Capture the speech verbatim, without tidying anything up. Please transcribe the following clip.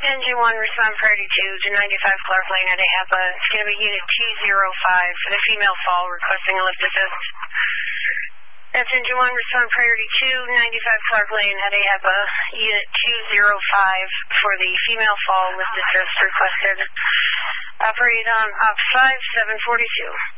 Engine one, respond priority two to ninety-five Clark Lane at A H A P A. It's going to be unit two zero five for the female fall requesting a lift assist. That's engine one, respond priority two, ninety-five Clark Lane at A H A P A. Unit two zero five for the female fall lift assist requested. Operate on op five seven forty-two.